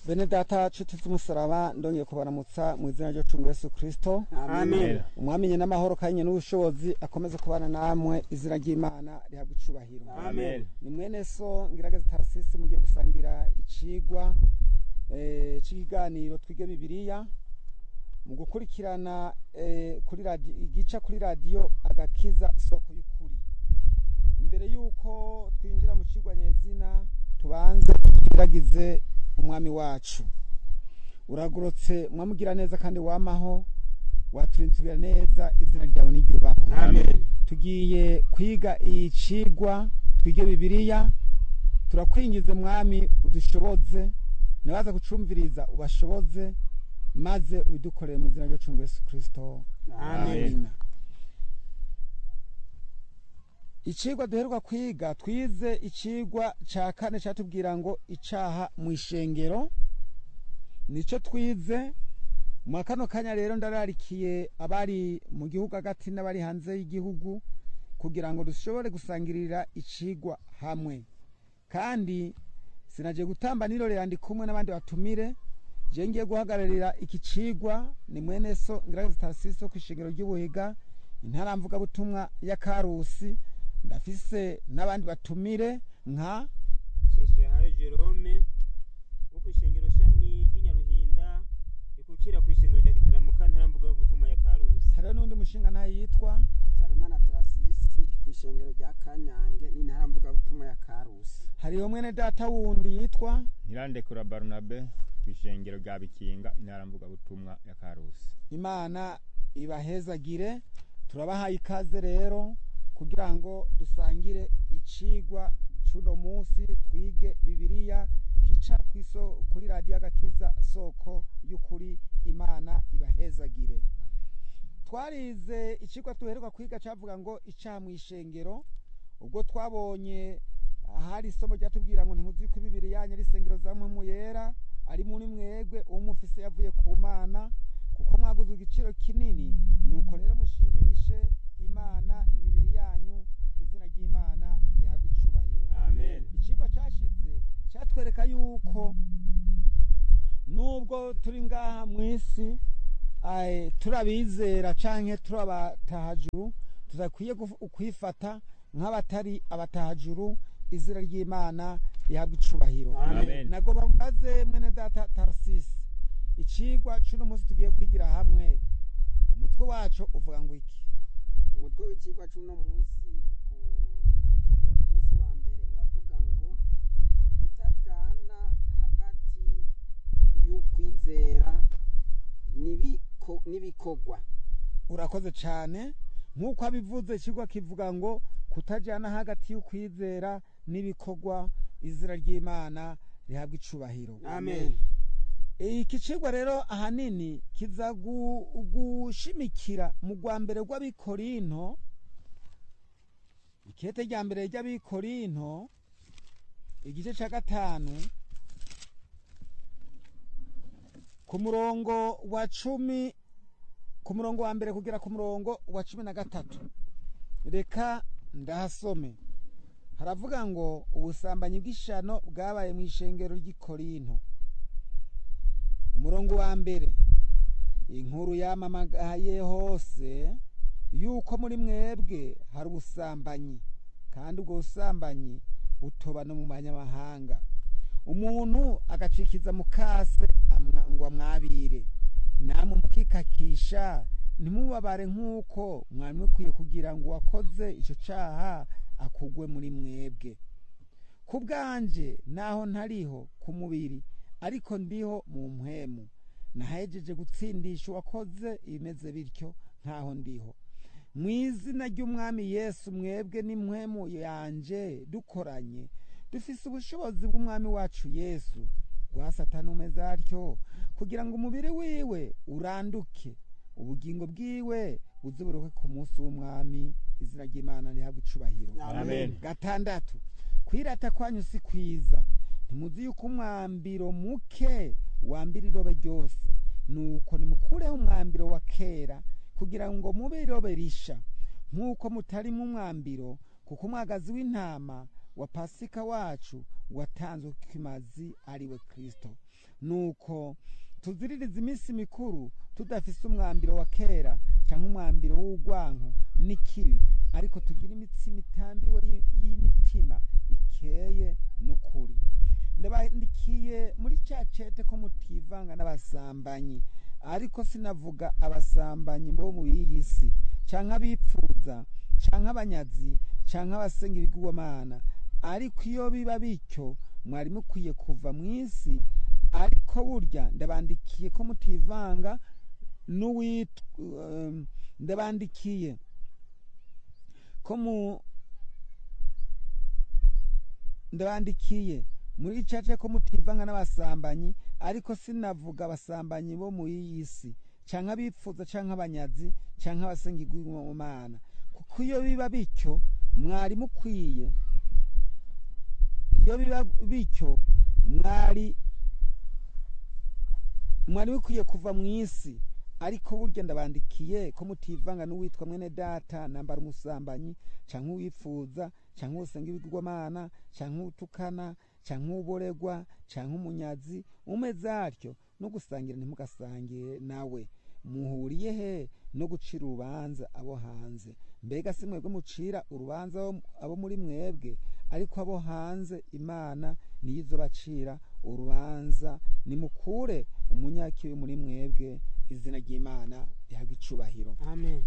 Bene data nshuti z'umusaraba ndongeye kubaramutsa mu izina ry'Umucunguzi Yesu Kristo. Amen. Umwami n'amahoro kanye n'ubushobozi akomeze kubana namwe, izina ry'Imana rihabwa icubahiro. Amen. Ni mwene so Ngirageze Tarsisi mugiye gusangira icigwa c'ikiganiro twige Bibiliya mu gukurikirana kuri radio igica kuri radio Agakiza soko y'ukuri. Imbere yuko twinjira mu cigwa nyezina tubanze twiragize umwami wacu. Uragorotse mwamugira neza kandi wamaho, waturinzira neza, izina ryawe niryubahwe. Amen. Tugiye kwiga icigwa twige Bibiliya, turakwingize mwami udushoboze, nabaza kucumviriza ubashoboze, maze udukorere mu izina ry'Umucunguzi Yesu Kristo. Amen. Icigwa duheruka kwiga twize icigwa ca kane catubwira ngo icaha mu ishengero, nico twize. Mu kano kanya rero ndararikiye abari mu gihugu hagati n'abari hanze y'igihugu kugira ngo dushobore gusangirira icigwa hamwe, kandi sinaje gutamba nirorera ndi kumwe n'abandi batumire. Je ngiye guhagararira iki cigwa ni mwene so Ngirageze Tarsisi ku ishengero ry'Ubuhiga, intara mvuga butumwa ya Karusi. Ndafise n'abandi batumire nka Sheshahayo Jerome wo kwishengero shami y'Inyaruhinda ikukira kwishengero rya Gitaramuka ntaramvuga butumwa ya Karusi. hari n'undi mushinga ntayo yitwa Habyarimana Tarsisi kwishengero rya Kanyange n'intaramvuga butumwa ya Karusi. hariho mwene data wundi yitwa Ntirandekura Barnabe kwishengero rya Bikinga intaramvuga butumwa ya Karusi. Imana ibahezagire. Turabahaye ikaze rero kugira ngo dusangire icigwa cuno munsi twige Bibiliya kica kuri radio Agakiza soko y'ukuri. Imana ibahezagire. Twarize icigwa tuheruka kwiga cavuga ngo icaha mu ishengero, ubwo twabonye hari isomo ryatubwira ngo ntimuzi ko Bibiliya yanyu ari isengero za mpwemu yera, ari muri mwebwe umufise yavuye ku Mana, kuko mwaguze igiciro kinini, nuko rero mushimishe Imana imibiri yanyu, izina ry'Imana rihabwa icubahiro. Amen. Icigwa cashize catwereka yuko nubwo turi ngaha mw'isi turabizera canke turabatahajuru, tuzakwiye kwifata nk'abatari abatahajuru, izina ry'Imana rihabwa icubahiro. Amen. Nagoba mbaze mwene data Tarsisi, icigwa cuno munsi tugiye kwigira hamwe, umutwe wacu uvuga ngo iki? Umutwe w'icigwa c'uno munsi ku munsi wa mbere uravuga ngo ukutajana hagati y'ukwizera n'ibikorwa. Urakoze cane. Nk'uko abivuze icigwa kivuga ngo kutajana hagati y'ukwizera n'ibikorwa, izina ry'Imana rihabwa icubahiro. Amen. Iki cigwa rero ahanini kiza gushimikira mu rwambere rw'Abikorinto, ikete rya mbere ry'Abikorinto igice ca 5 ku murongo wa 10, ku murongo wa mbere kugera ku murongo wa 13. Reka ndahasome. Haravuga ngo ubusambanyi bw'ishano bwabaye mu ishengero ry'Ikorinto. Umurongo wa mbere, inkuru yamamagaye hose yuko muri mwebwe hari ubusambanyi, kandi ubwo busambanyi butoba no mu banyamahanga. Umuntu agacikiza mukase ngo amwabire, namwe mukikakisha ntimubabare nk'uko mwari mukwiye kugira ngo uwakoze ico caha akugwe muri mwebwe. Ku bwanje naho ntariho ku mubiri, ariko ndiho mu mpwemu, nahejeje gutsindisha uwakoze ibimeze bityo nkaho ndiho. Mu izina ry'Umwami Yesu mwebwe n'impwemu yanje dukoranye, dufise ubushobozi bw'Umwami wacu Yesu rwa Satani umeze atyo, kugira ngo umubiri wiwe uranduke, ubugingo bwiwe buzuburuke ku munsi w'Umwami, izina ry'Imana rihabwa icubahiro. Amen. 6, kwirata kwanyu si kwiza. Ntimuzi yuko umwambiro muke wambira irobe ryose, nuko nimukureho umwambiro wa kera kugira ngo mube irobe risha, nk'uko mutari mu mwambiro, kuko umwagazi w'intama wa Pasika wacu watanzwe kw'imazi ari we Kristo. Nuko tuziririza iminsi mikuru tudafise umwambiro wa kera cyangwa umwambiro w'urwanko n'ikibi, ariko tugira imitsima itambiwe y'imitima ikeye n'ukuri. Ndabandikiye muri cya cete ko mutivanga n'abasambanyi, ariko sinavuga abasambanyi bo mu iyi si canke abipfuza canke abanyazi canke abasenga ibigirwamana, ariko iyo biba bityo mwari mukwiye kuva mu isi. Ariko burya ndabandikiye ko mutivanga ndabandikiye muri caca ko mutivanga n'abasambanyi, ariko sinavuga abasambanyi bo mu iyi si canke abipfuza canke abanyazi canke abasenga ibigirwamana, kuko iyo biba bityo mwari mukwiye kuva mu isi. Ariko burya ndabandikiye ko mutivanga n'uwitwa mwene data nambara umusambanyi canke uwipfuza canke usenga ibigirwamana canke utukana canke uboregwa canke umunyazi umeze atyo, no gusangira ntimugasangire nawe. Muhuriye he no gucira urubanza abo hanze? Mbega si mwebwe mucira urubanza abo muri mwebwe? Ariko abo hanze Imana niyo izobacira urubanza. Nimukure umunyakibi muri mwebwe, izina ry'Imana rihabwe icubahiro. Amen.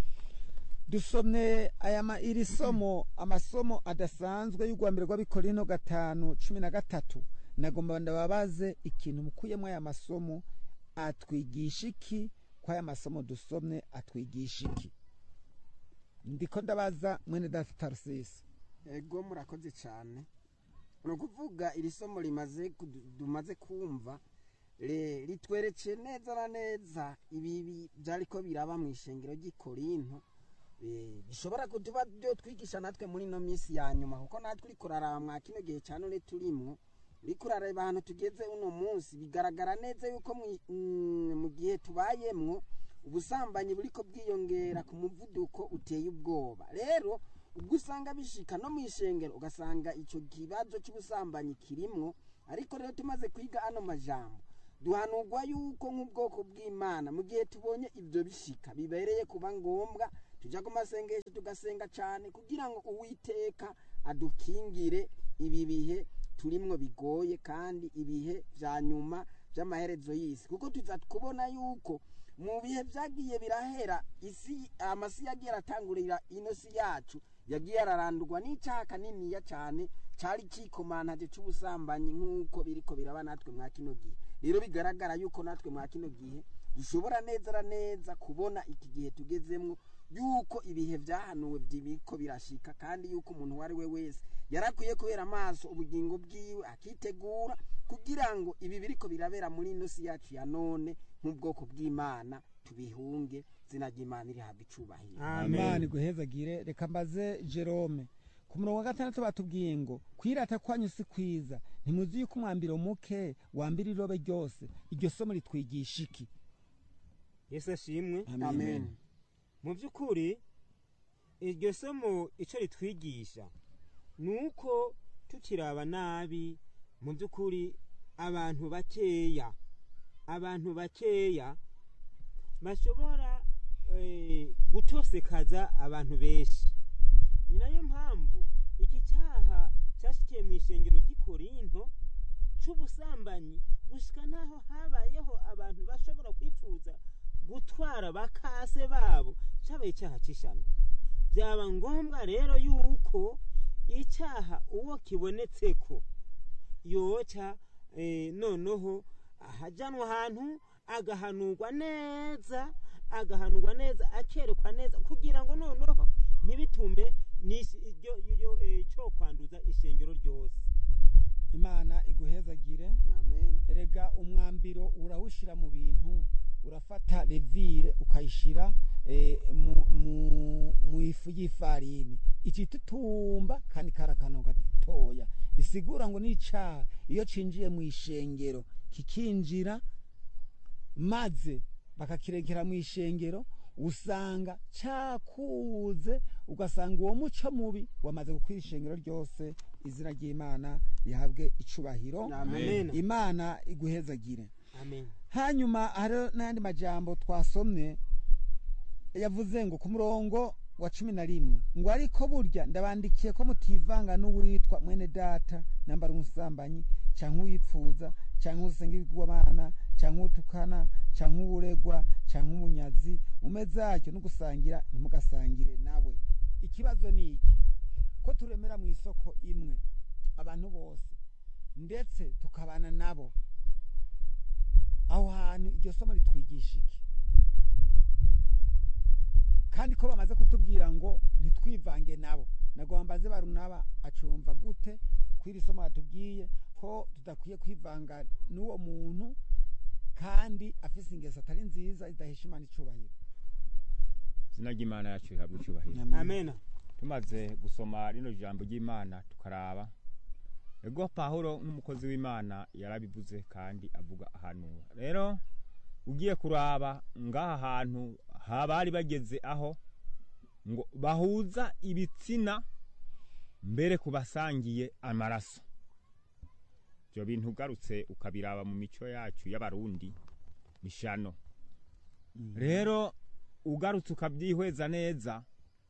Dusomye iri somo, amasomo adasanzwe y'urwambere rw'Abikorino 5:13. Nagomba ndababaze ikintu mukuyemo aya masomo atwigisha iki? Kwa aya masomo dusomye atwigisha iki? Ndiko ndabaza mwene data Tarsis. Ego murakoze cyane. No kuvuga iri somo dumaze kumva litwereke neza na neza ibi byariko biraba mu ishengero ry'Ikorinto, bishobora kutuba byo twigisha natwe muri no minsi ya nyuma, kuko natwe kurara mwa kino gihe cyane ne turimwo rikurara abantu tugeze uno munsi. Bigaragara neza yuko mu gihe tubayemwo ubusambanyi buriko bwiyongera ku muvuduko uteye ubwoba. Rero ubwo usanga bishika no mu ishengero ugasanga ico kibazo cy'ubusambanyi kirimwo. Ariko rero tumaze kwiga ano majambo, duhanurwa yuko nk'ubwoko bw'Imana mu gihe tubonye ibyo bishika bibereye kuba ngombwa tujya ku masengesho tugasenga cyane, kugira ngo Uwiteka adukingire ibi bihe turimwo bigoye kandi ibihe vya nyuma vy'amaherezo y'isi. Kuko tuza kubona yuko mu bihe vyagiye birahera, amasi yagiye aratangurira ino si yacu yagiye ararandurwa n'icyaha kaniniya cyane cari kikomantaje c'ubusambanyi, nk'uko biriko biraba natwe mwa kino gihe. Rero bigaragara yuko natwe mwa kino gihe dushobora neza kubona iki gihe tugezemwo, yuko ibihe vyahanuwe biriko birashika, kandi yuko umuntu wari we wese yarakwiye kubera amaso ubugingo bwiwe akitegura, kugira ngo ibi biriko birabera muri ino si yacu ya none nk'ubwoko bw'Imana tubihunge. Zina ry'Imana rihabwe icubahiro. Imana iguhezagire. Reka mbaze Jerome ku murongo wa 6 batubwiye ngo kwirata kwanyu si kwiza, ntimuzi yuko umwambiro muke wambira irobe ryose. Iryo somo ritwigisha iki? Yesu ashimwe. Amen. Mu by'ukuri iryo somo ico ritwigisha nuko tukiraba nabi, mu by'ukuri abantu bakeya bashobora gutosekaza abantu benshi. Ni nayo mpamvu iki cyaha cyashikiye mu ishengero ry'Ikorinto c'ubusambanyi gushika naho habayeho abantu bashobora kwifuza gutwara bakase babo, cyabaye icyaha cy'ishano. Byaba ngombwa rero yuko icyaha uwo kibonetseko yoca noneho ahajanwa ahantu agahanurwa neza, akerekwa neza, kugira ngo noneho ntibitume cyo kwanduza ishengero ryose. Imana iguhezagire. Amen. Erega umwambiro urawushira mu bintu, urafata levire ukayishira mu ifu y'ifarini, ikitutumba kandi karakano gatoya. Bisigura ngo n'icaha iyo cinjiye mu ishengero kikinjira maze bakakirekera mu ishengero, usanga cakuze, ugasanga uwo muco mubi wamaze gukwira ishengero ryose. izina ry'Imana rihabwe icubahiro. Amen. Imana iguhezagire. Amen. Hanyuma hari n'ayandi majambo twasomye yavuze ngo ku murongo wa 11 ngo ariko burya ndabandikiye ko mutivanga n'uwitwa mwene data nambara umusambanyi canke uyipfuza canke usenga ibigwamana canke utukana canke uburegwa canke umunyazi umezaryo no gusangira ntimugasangire nawe. Ikibazo ni iki, ko turemera mu isoko imwe abantu bose ndetse tukabana nabo, aho hantu iryo somo ritwigisha iki? Kandi ko bamaze kutubwira ngo ntitwivange nabo, nagombaze barunaba acumva gute kwiri somo atubwiye ko tudakwiye kwivanga n'uwo muntu kandi afise ingeso atari nziza idahesha Imana icubahiro. izina ry'Imana yacu rihabwe icubahiro. Amen. Tumaze gusoma rino jambo ry'Imana tukaraba, ego Pawulo nk'umukozi w'Imana yarabivuze kandi avuga ahanura. Rero ugiye kuraba ngaha hantu habari bageze aho ngo bahuza ibitsina mbere kubasangiye amaraso. Byo bintu ugarutse ukabiraba mu mico yacu y'abarundi mishano. Rero ugarutse ukabyihweza neza,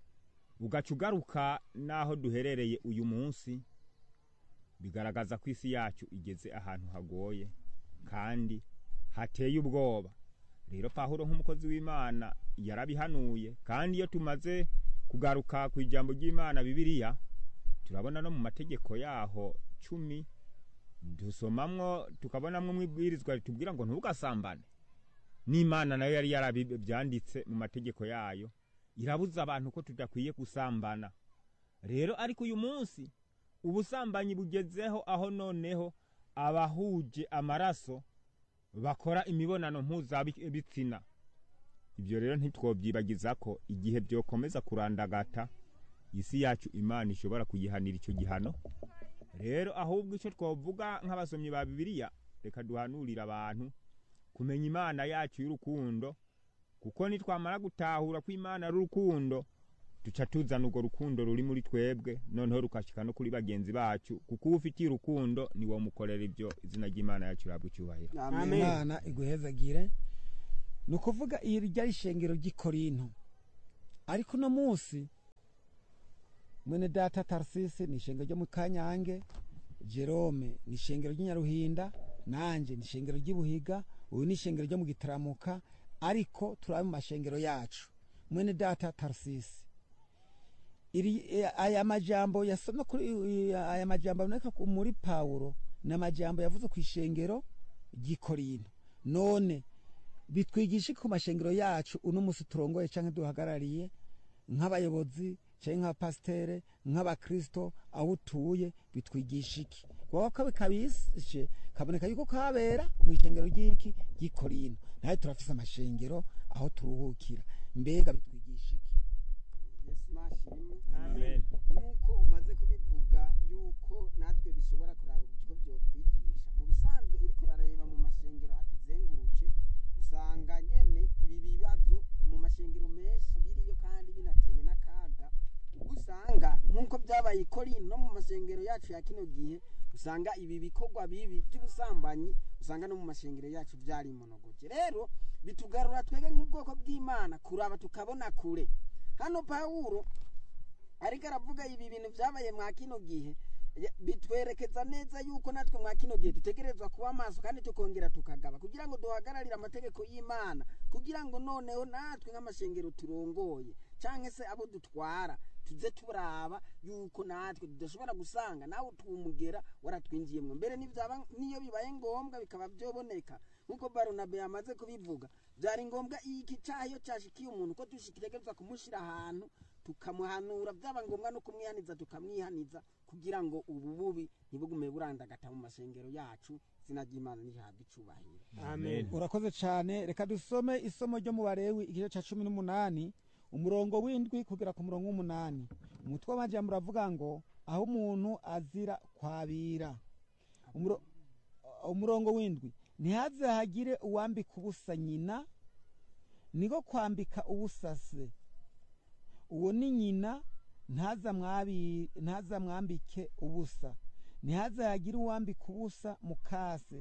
ugacugaruka naho duherereye uyu munsi, bigaragaza ko isi yacu igeze ahantu hagoye kandi hateye ubwoba. Rero Pawulo nk'umukozi w'Imana yarabihanuye, kandi iyo tumaze kugaruka ku ijambo ry'Imana Bibiliya turabona no mu mategeko yaho 10 dusomamwo tukabonamwo mwibwirizwa ritubwira ngo ntugasambane. N'Imana nayo yari yarabyanditse mu mategeko yayo, irabuza abantu ko tudakwiye gusambana. Rero ariko uyu munsi ubusambanyi bugezeho aho noneho abahuje amaraso bakora imibonano mpuzabitsina. Ibyo rero ntitwobyibagiza ko igihe byokomeza kurandagata isi yacu Imana ishobora kuyihanira icyo gihano. Rero ahubwo icyo twovuga nk'abasomyi ba Bibiliya, reka duhanurira abantu kumenya Imana yacu y'urukundo, kuko nitwamara gutahura ko Imana ari urukundo tuca tuzana urwo rukundo ruri muri twebwe, noneho rukashika no kuri bagenzi bacu, kuko ufitiye urukundo ni wo mukorera ibyo. Izina ry'Imana yacu rihabwe icubahiro. Amen. Imana iguhezagire. Nukuvuga iyi ryari ishengero ry'Ikorinto, ariko no munsi mwene data Tarsisi ni ishengero ryo mu Kanyange, Jerome ni ishengero ry'Inyaruhinda, nanje ni ishengero ry'Ibuhiga, uyu ni ishengero ryo mu Gitaramuka, ariko turabe mu mashengero yacu. Mwene data Tarsisi, aya majambo yasomye kuri aya majambo aboneka muri Pawulo na majambo yavuze ku ishengero ry'Ikorinto. None bitwigisha ku mashengero yacu uno musi turongoye canke duhagarariye nk'abayobozi canke nk'abapastere nk'abakristo aho utuye, bitwigisha iki? Kuko bikabishe kaboneka yuko kabera mu ishengero ry'iki ry'Ikorinto, naye turafise amashengero aho turuhukira. Mbega bitwigisha iki? Yesu nashimwe. Amen. Nuko umaze kubivuga yuko natwe bishobora kuraba uburyo byo kwigisha. Mu bisanzwe uri kurareba mu mashengero atuzenguruce, usanga nyene ibi bibazo mu mashengero menshi biriyo kandi binateye n'akaga. Usanga nkuko byabaye Korinto no mu mashengero yacu ya kino gihe, usanga ibi bikorwa bibi by'ubusambanyi usanga no mu mashengero yacu byari monogoje. Rero bitugarura twege nk'ubwoko bw'Imana kuraba tukabona kure. Hano Pawulo ariko aravuga ibi bintu byabaye mwa kino gihe, bitwerekeza neza yuko natwe mwa kino gihe dutegerezwa kuba maso kandi tukongera tukagaba kugira ngo duhagararire amategeko y'Imana, kugira ngo noneho natwe nk'amashengero turongoye canke se abo dutwara tuze turaba yuko natwe tudashobora gusanga nawe tuwumugera waratwinjiyemwe. Mbere niyo bibaye ngombwa bikaba byoboneka nkuko Barunabe yamaze kubivuga, byari ngombwa iki cyayo cyashikiye umuntu ko dushikitegerezwa kumushira ahantu tukamuhanura, byaba ngombwa no kumwihaniza tukamwihaniza kugira ngo ubu bubi ntibugume burandagata mu mashengero yacu. Izina ry'Imana rihabwe icubahiro. Amen. Urakoze cyane. Reka dusome isomo ryo mu Balewi igice ca 18 umurongo w'indwi kugera ku murongo w'8. Umutwe w'amajambo uravuga ngo aho umuntu azira kwabira. Umurongo w'indwi, ntihaze hagire uwambika ubusa nyina, niko kwambika ubusase. Uwo ni nyina ntazamwambike ubusa, ntihazagire uwambika ubusa mukase,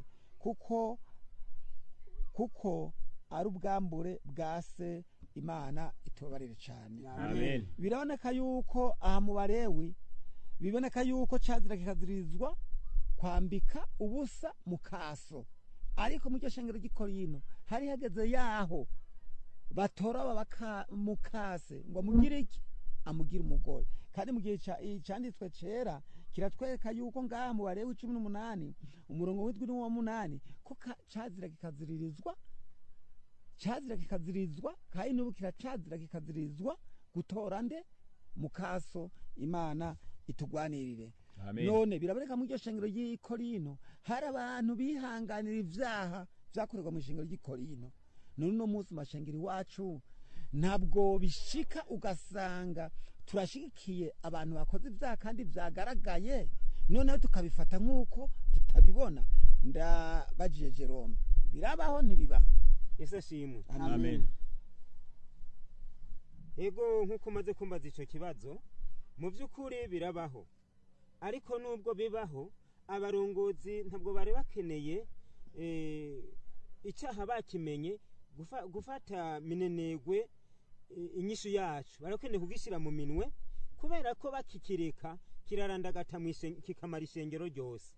kuko ari ubwambure bwa se. Imana itubabarire cyane. Amen. Biraboneka yuko aha mu Balewi biboneka yuko cazira kikazirizwa kwambika ubusa mukaso, ariko mu shengero ry'Ikorinto hari hageze yaho batora mukase ngo amugire iki, amugira umugore. Kandi mu gihe cyanditswe cera kiratwereka yuko ngaha mu Balewi 18 umurongo w'indwi n'uwa8 ko cazira kikazirizwa kandi n'ubu kiracazira kikazirizwa gutora nde mukaso. Imana itugwanirire. Amen. None biraboneka mu shengero ry'Ikorinto hari abantu bihanganira ivyaha vyakorerwa mu shengero ry'Ikorinto. None no munsi mashengero iwacu ntabwo bishika ugasanga turashigikiye abantu bakoze ivyaha kandi vyagaragaye, noneho tukabifata nk'uko tutabibona. Ndabajije Jerome, birabaho ntibibaho? Yesu ashimwe. Amen. Ego nkuko maze kumbaza ico kibazo, mu by'ukuri birabaho, ariko nubwo bibaho abarongozi ntabwo bari bakeneye icyaha bakimenye gufata minenegwe inyishu yacu, barakeneye kugishyira mu minwe, kubera ko bakikireka kirarandagata kikamara ishengero ryose.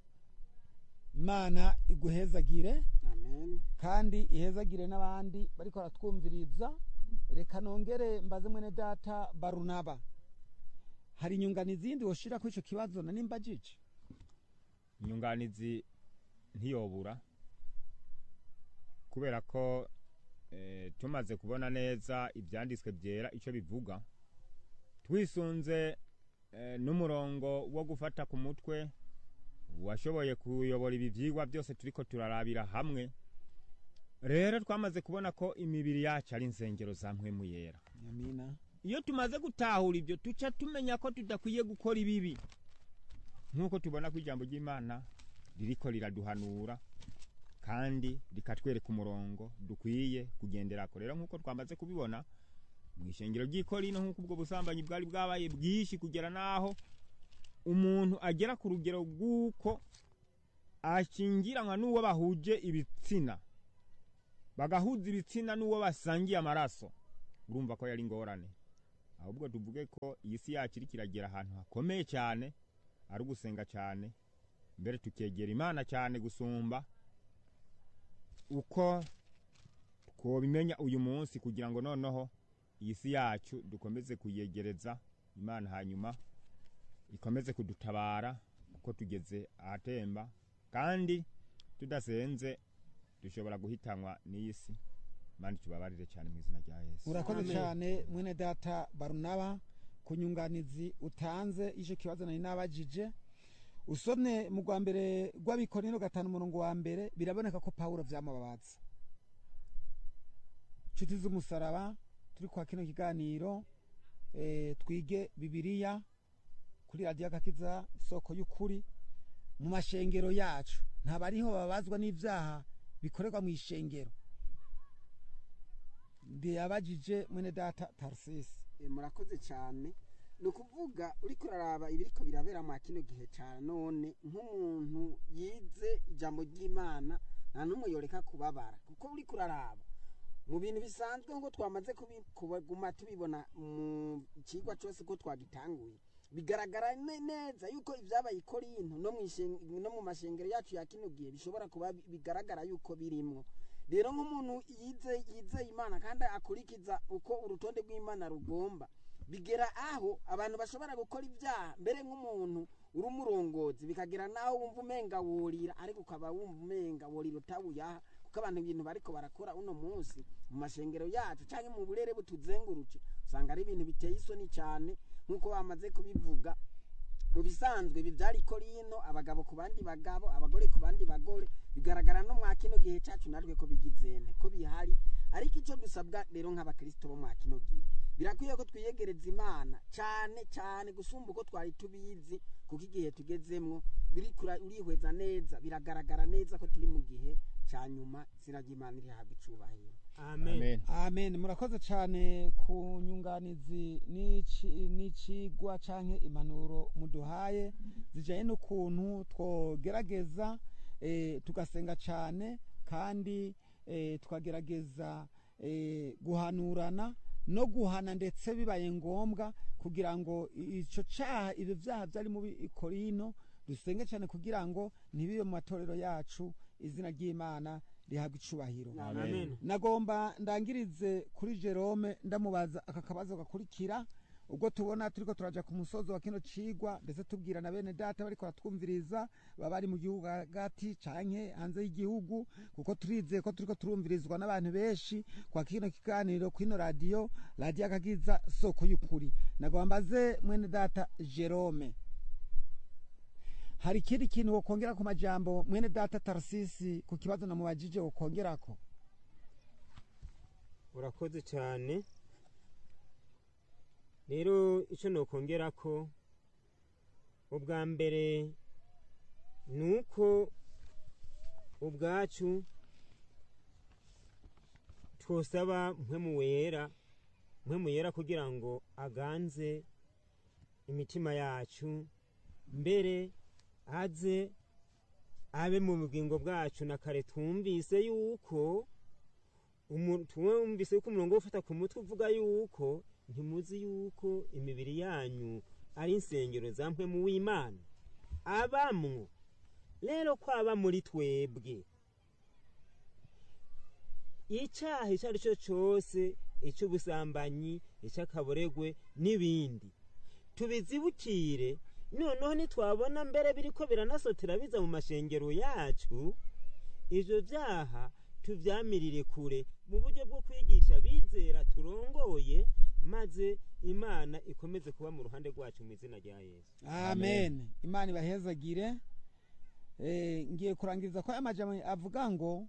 Imana iguhezagire. Amen. Kandi ihezagire n'abandi bariko baratwumviriza. Reka nongere mbaze mwene data Barunaba, hari inyunganizi yindi woshira kuri ico kibazo na nimbajije? Inyunganizi ntiyobura, kubera ko tumaze kubona neza ibyanditswe byera icyo bivuga, twisunze n'umurongo wo gufata ku mutwe washoboye kuyobora ibi byigwa byose turiko turarabira hamwe. Rero twamaze kubona ko imibiri yacu ari insengero za mpwemu yera. Amina. Iyo tumaze gutahura ibyo tuca tumenya ko tudakwiye gukora ibibi, nkuko tubona ko ijambo ry'Imana ririko riraduhanura kandi rikatwereka umurongo dukwiye kugenderako. Rero nkuko twamaze kubibona mu ishengero ry'Ikorinto, nkuko ubwo busambanyi bwari bwabaye bwishi kugera naho umuntu agera ku rugero rw'uko ashingiranwa n'uwo bahuje ibitsina, bagahuza ibitsina n'uwo basangiye amaraso. Urumva ko yari ingorane. Ahubwo tuvuge ko iyi si yacu iri kiragera ahantu hakomeye cyane, ari ugusenga cyane, mbere tukegera Imana cyane gusumba uko twobimenya uyu munsi, kugira ngo noneho iyi si yacu dukomeze kuyegereza Imana, hanyuma ikomeze kudutabara uko tugeze ahatemba, kandi tudasenze dushobora guhitanwa n'iyi si. Imana tubabarire cyane mu izina rya Yesu. Urakoze cyane mwene data Barunaba kunyunganizi utanze ico kibazo nari nabajije. Usomye mu rwa mbere rw'Abikorinto 5 umurongo wa mbere, biraboneka ko Paulo vyamubabaza. Nshuti z'umusaraba, turi kwa kino kiganiro twige Bibiliya kuri Radio Agakiza, isoko y'ukuri. Mu mashengero yacu ntabariho babazwa n'ivyaha bikorerwa mu ishengero. Ndiyabajije mwene data Tarsisi. Murakoze cyane. Nukuvuga uri kuraraba ibiriko birabera mu kino gihe cyane, none nk'umuntu yize ijambo ry'Imana nta numwe yoreka kubabara, kuko uri kuraraba mu bintu bisanzwe ngo twamaze kubaguma tubibona mu kigwa cyose ko twagitanguye. Bigaragara neza yuko ibyabaye Ikorinto no mu mashengero yacu ya kino gihe bishobora kuba bigaragara yuko birimwo. Rero nk'umuntu yize Imana kandi akurikiza uko urutonde rw'Imana rugomba, bigera aho abantu bashobora gukora ibyaha, mbere nk'umuntu uri umurongozi bikagera naho wumva umenga worira, ariko ukaba wumva umenga worira utabuyaha, kuko abantu ibintu bariko barakora uno munsi mu mashengero yacu canke mu burere butuzengurutse usanga ari ibintu biteye isoni cyane, nkuko bamaze kubivuga. Mu bisanzwe bivyari Ikorinto, abagabo ku bandi bagabo, abagore ku bandi bagore, bigaragara no mwa kino gihe cyacu natwe ko bigizene ko bihari. Ariko ico dusabwa rero nk'abakristo bo mwa kino gihe, birakwiye ko twiyegereza Imana cyane cyane gusumba uko twari tubizi, kuko igihe tugezemwo urihweza neza, biragaragara neza ko turi mu gihe cyanyuma. Izina ry'Imana rihabwa icubahiro. amen amen. Murakoze cyane ku nyunganizi n'icigwa canke impanuro muduhaye zijanye n'ukuntu twogerageza tugasenga cyane kandi tukagerageza guhanurana no guhana ndetse bibaye ngombwa kugira ngo ico caha ibyo vyaha vyari mu Korino dusenge cyane kugira ngo ntibibe mu matorero yacu, izina ry'Imana rihabwa icubahiro. amen Nagomba ndangirize kuri Jerome ndamubaza aka kabazo gakurikira, ubwo tubona turiko turaja ku musozo wa kino cigwa ndetse tubwira na bene data bariko batwumviriza baba ari mu gihugu hagati canke hanze y'igihugu, kuko turizeye ko turiko turumvirizwa n'abantu benshi kwa kino kiganiro kwino radio Akagiza soko y'ukuri. Nagomba mbaze mwene data Jerome, hari ikindi kintu wokongera ku majambo mwene data Tarsisi ku kibazo namubajije wokongerako? urakoze cyane. Rero icyo nokongerako ubwa mbere nuko ubwacu twosaba mpwemu wera kugira ngo aganze imitima yacu, mbere aze abe mu bugingo bwacu. Na kare twumvise yuko umurongo ufata ku mutwe uvuga yuko ntimuzi yuko imibiri yanyu ari insengero za mpwemu w'Imana abamwo. Rero kwaba muri twebwe icyaha icyo ari cyo cyose, icy'ubusambanyi, icy'akaboregwe n'ibindi, tubizibukire. Noneho nitwabona mbere biriko biranasotera biza mu mashengero yacu, ivyo vyaha tuvyamirire kure mu buryo bwo kwigisha bizera turongoye, maze Imana ikomeze kuba mu ruhande rwacu mu izina rya Yesu. Amen. Imana ibahezagire. Ngiye kurangiriza ko amajambo avuga ngo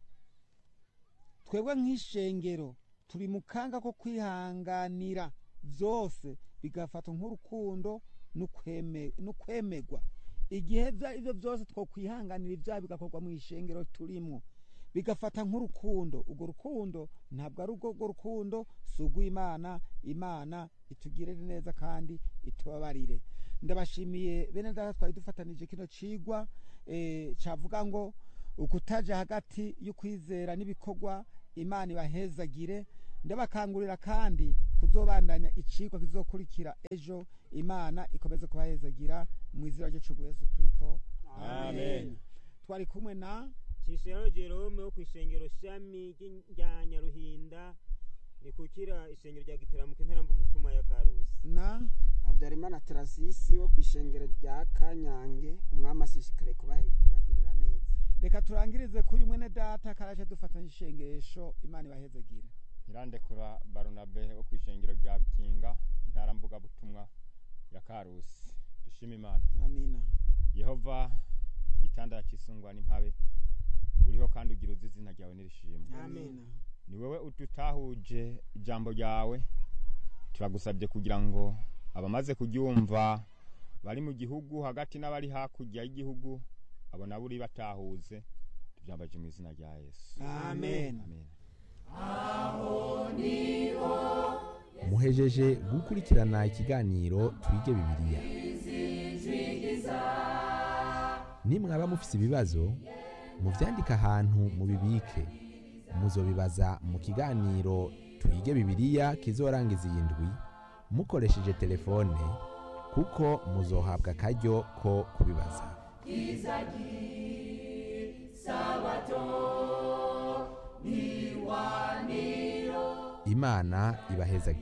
twebwe nk'ishengero turi mu kanga ko kwihanganira byose bigafata nk'urukundo n'ukwemegwa. Igihe ibyo byose two kwihanganira ibyaha bigakorwa mu ishengero turimo bigafata nk'urukundo, urwo rukundo ntabwo ari urwo rukundo sugw'Imana. Imana itugirire neza kandi itubabarire. Ndabashimiye bene data twari dufatanije kino cigwa cavuga ngo ukutaja hagati y'ukwizera n'ibikorwa. Imana ibahezagire. Ndabakangurira kandi kuzobandanya icigwa kizokurikira ejo. Imana ikomeze kubahezagira mu izina ryacu Yesu Kristo. Amen. Twari kumwe na Cishero Jerome wo kwishengero shami rya Nyaruhinda, ni kukira ishengero rya Giteramuka intara mvugutumwa ya Karusi, na Habyarimana Tarsisi wo kwishengero rya Kanyange. Umwami ashishikare kubagirira neza. reka turangirize kuri mwene data karaje dufatanye ishengesho. Imana ibahezagire. Irandekura Barunabe wo kwishengero rya Bikinga intara mvugabutumwa ya Karusi. Dushima Imana. Amina. Yehova gitanda cisungwa n'impabe, uriho kandi ugira izina ryawe nirishimwe. Amina. Ni wewe ututahuje ijambo ryawe, turagusabye kugira ngo abamaze kuryumva bari mu gihugu hagati n'abari hakurya y'igihugu abo nabo uri batahuze, tubyambaje mu izina rya Yesu. Amen. Amen. Muhejeje gukurikirana ikiganiro Twige Bibiliya. Nimwaba mufise ibibazo muvyandika ahantu mubibike, muzobibaza mu kiganiro Twige Bibiliya kizorangiza iyi ndwi mukoresheje telefone, kuko muzohabwa akaryo ko kubibaza. Imana ibahezagire.